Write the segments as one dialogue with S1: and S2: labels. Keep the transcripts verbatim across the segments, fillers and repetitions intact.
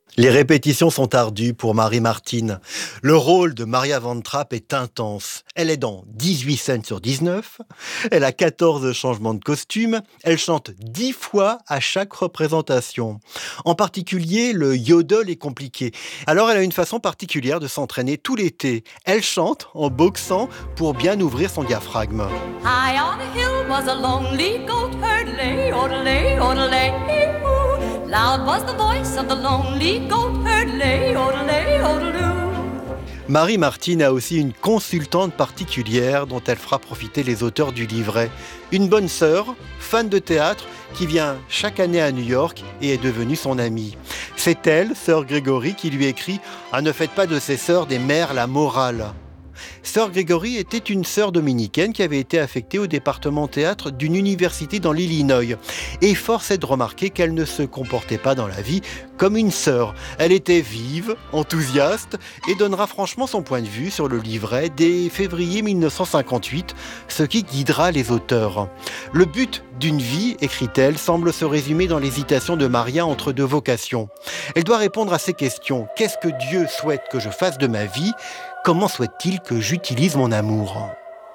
S1: Les répétitions sont ardues pour Mary Martin. Le rôle de Maria Van Trapp est intense. Elle est dans dix-huit scènes sur dix-neuf. Elle a quatorze changements de costume. Elle chante dix fois à chaque représentation. En particulier, le yodel est compliqué. Alors elle a une façon particulière de s'entraîner tout l'été. Elle chante en boxant pour bien ouvrir son diaphragme.
S2: High on a hill was a lonely goat herd, lay, odelay, odelay, oo. Loud was the voice of the lonely goat herd, lay, odelay, odeloo.
S1: Mary Martin a aussi une consultante particulière dont elle fera profiter les auteurs du livret. Une bonne sœur, fan de théâtre, qui vient chaque année à New York et est devenue son amie. C'est elle, sœur Grégory, qui lui écrit « Ah, ne faites pas de ses sœurs des mères la morale ». Sœur Grégory était une sœur dominicaine qui avait été affectée au département théâtre d'une université dans l'Illinois. Et force est de remarquer qu'elle ne se comportait pas dans la vie comme une sœur. Elle était vive, enthousiaste et donnera franchement son point de vue sur le livret dès février dix-neuf cent cinquante-huit, ce qui guidera les auteurs. Le but d'une vie, écrit-elle, semble se résumer dans l'hésitation de Maria entre deux vocations. Elle doit répondre à ces questions. Qu'est-ce que Dieu souhaite que je fasse de ma vie ? Comment souhaite-t-il que j'utilise mon amour ?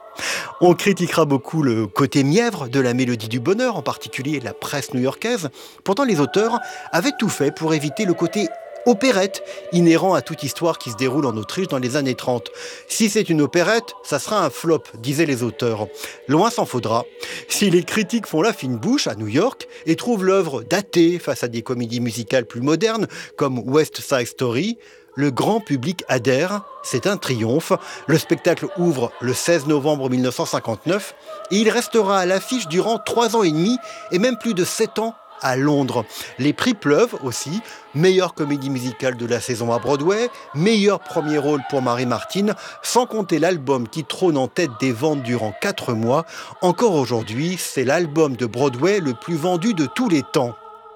S1: On critiquera beaucoup le côté mièvre de la mélodie du bonheur, en particulier la presse new-yorkaise. Pourtant, les auteurs avaient tout fait pour éviter le côté opérette inhérent à toute histoire qui se déroule en Autriche dans les années trente. Si c'est une opérette, ça sera un flop, disaient les auteurs. Loin s'en faudra. Si les critiques font la fine bouche à New York et trouvent l'œuvre datée face à des comédies musicales plus modernes comme West Side Story, le grand public adhère, c'est un triomphe. Le spectacle ouvre le seize novembre dix-neuf cent cinquante-neuf et il restera à l'affiche durant trois ans et demi et même plus de sept ans à Londres. Les prix pleuvent aussi. Meilleure comédie musicale de la saison à Broadway, meilleur premier rôle pour Mary Martin, sans compter l'album qui trône en tête des ventes durant quatre mois. Encore aujourd'hui, c'est l'album de Broadway le plus vendu de tous les temps.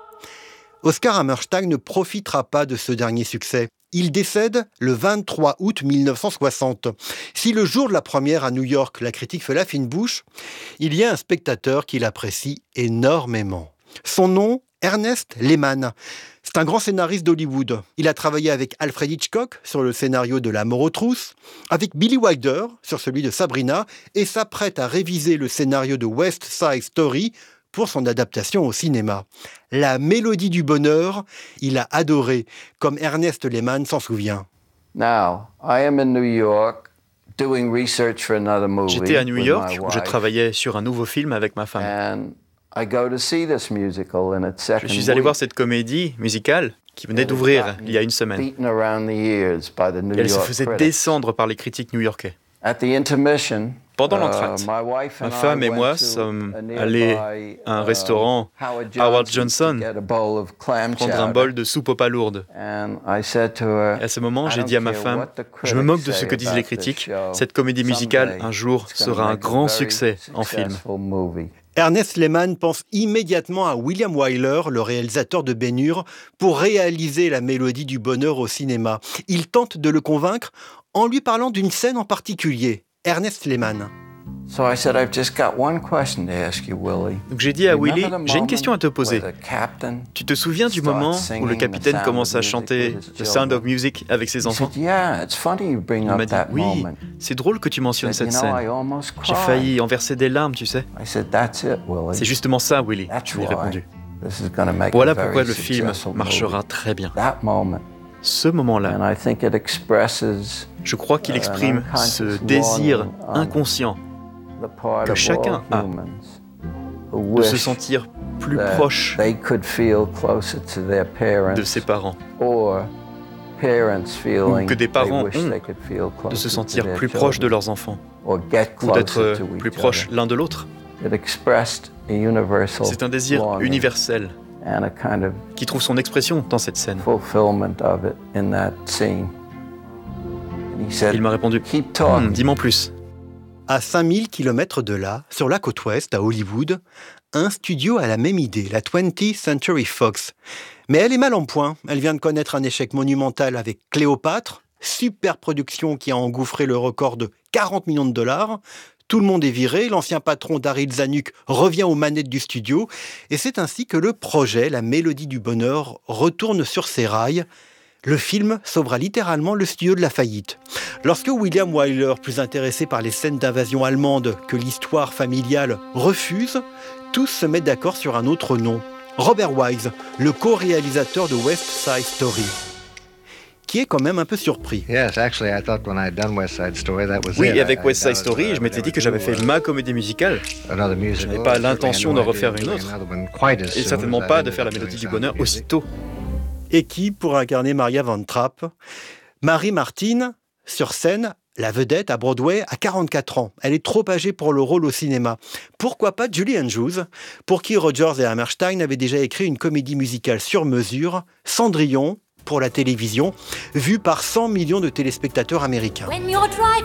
S1: Oscar Hammerstein ne profitera pas de ce dernier succès. Il décède le vingt-trois août dix-neuf cent soixante. Si le jour de la première à New York, la critique fait la fine bouche, il y a un spectateur qui l'apprécie énormément. Son nom, Ernest Lehman. C'est un grand scénariste d'Hollywood. Il a travaillé avec Alfred Hitchcock sur le scénario de La mort aux trousses, avec Billy Wilder sur celui de Sabrina, et s'apprête à réviser le scénario de West Side Story pour son adaptation au cinéma. La mélodie du bonheur, il a adoré, comme Ernest Lehman s'en souvient.
S3: Now, I am in New York doing research for another movie.
S4: J'étais à New York où je travaillais sur un nouveau film avec ma femme.
S3: And I go to see this musical in its second
S4: Je suis allé
S3: week.
S4: voir cette comédie musicale qui venait d'ouvrir il y a une semaine.
S3: Beaten around the ears by the New
S4: Et elle se
S3: York
S4: faisait
S3: critics.
S4: descendre par les critiques new-yorkais.
S3: At the intermission,
S4: Pendant
S3: uh,
S4: l'entracte,
S3: my wife and
S4: ma femme
S3: I
S4: et
S3: went
S4: moi
S3: to
S4: sommes
S3: a nearby,
S4: allés à un
S3: uh,
S4: restaurant
S3: Howard
S4: Howard
S3: Johnson
S4: Johnson
S3: to get a bowl of clam
S4: prendre un
S3: chowder.
S4: bol de soupe aux pas lourdes.
S3: And I said to her,
S4: Et à ce moment,
S3: I
S4: j'ai
S3: don't
S4: dit à ma
S3: care
S4: femme,
S3: what the
S4: je me moque de
S3: critics
S4: ce que
S3: say
S4: disent les
S3: about this
S4: critiques.
S3: show.
S4: Cette comédie musicale,
S3: Someday,
S4: un jour,
S3: it's gonna
S4: sera un
S3: make a
S4: grand
S3: very
S4: succès en film.
S3: successful movie.
S1: Ernest Lehman pense immédiatement à William Wyler, le réalisateur de Ben-Hur, pour réaliser la mélodie du bonheur au cinéma. Il tente de le convaincre en lui parlant d'une scène en particulier. Ernest Lehman.
S3: So I said, I've just got one question to ask you, Willie.
S4: Donc j'ai dit à Willy,
S3: Remember the
S4: j'ai une question à te
S3: moment
S4: poser.
S3: where the captain
S4: Tu te souviens du moment où le capitaine commence à chanter The Sound of Music avec ses
S3: He
S4: enfants?
S3: said, yeah, it's funny you bring
S4: Il
S3: up
S4: m'a dit,
S3: that
S4: oui,
S3: moment.
S4: c'est drôle que tu mentionnes
S3: He said,
S4: cette
S3: you know, I
S4: scène.
S3: almost
S4: J'ai
S3: cried.
S4: failli en verser des larmes, tu sais.
S3: I said, that's it, Willie.
S4: C'est justement ça, Willy,
S3: That's
S4: je lui ai
S3: why
S4: répondu.
S3: this is gonna make
S4: Voilà
S3: a very
S4: pourquoi le film
S3: successful
S4: marchera
S3: movie.
S4: très bien.
S3: That moment.
S4: Ce moment-là,
S3: And I think it expresses
S4: je crois qu'il
S3: uh,
S4: exprime
S3: an
S4: ce
S3: unconscious
S4: désir
S3: longing on
S4: inconscient
S3: the part
S4: que
S3: of
S4: chacun
S3: all
S4: a
S3: humans who
S4: de se
S3: wish
S4: sentir plus
S3: that
S4: proche
S3: they could feel closer to their parents,
S4: de ses parents,
S3: or parents feeling
S4: que des parents
S3: they wish
S4: ont
S3: they could feel closer
S4: de se
S3: to
S4: sentir
S3: their
S4: plus proche de
S3: children,
S4: leurs enfants,
S3: or get
S4: ou
S3: closer
S4: d'être
S3: to
S4: plus
S3: each
S4: proches
S3: other.
S4: l'un de l'autre.
S3: It expressed a universal
S4: C'est un désir
S3: longing
S4: universel
S3: and a kind of
S4: qui trouve son expression dans cette scène.
S3: fulfillment of it in that scene. And he said,
S4: Il m'a répondu,
S3: keep
S4: Hm,
S3: talking.
S4: dis-moi en plus.
S1: À cinq mille kilomètres de là, sur la côte ouest, à Hollywood, un studio a la même idée, la twentieth Century Fox. Mais elle est mal en point. Elle vient de connaître un échec monumental avec Cléopâtre, super production qui a engouffré le record de quarante millions de dollars. Tout le monde est viré, l'ancien patron Daryl Zanuck revient aux manettes du studio, et c'est ainsi que le projet, La Mélodie du Bonheur, retourne sur ses rails. Le film sauvera littéralement le studio de la faillite. Lorsque William Wyler, plus intéressé par les scènes d'invasion allemande que l'histoire familiale, refuse, tous se mettent d'accord sur un autre nom. Robert Wise, le co-réalisateur de West Side Story, qui est quand même un peu surpris.
S4: Oui, avec West Side Story, je m'étais dit que j'avais fait ma comédie musicale. Je n'avais pas l'intention d'en refaire une autre, et certainement pas de faire La Mélodie du Bonheur aussitôt.
S1: Et qui pour incarner Maria Van Trapp? Marie Martin, sur scène, la vedette à Broadway, a quarante-quatre ans. Elle est trop âgée pour le rôle au cinéma. Pourquoi pas Julie Andrews, pour qui Rodgers et Hammerstein avaient déjà écrit une comédie musicale sur mesure, Cendrillon, pour la télévision, vue par cent millions de téléspectateurs américains.
S2: When you're driving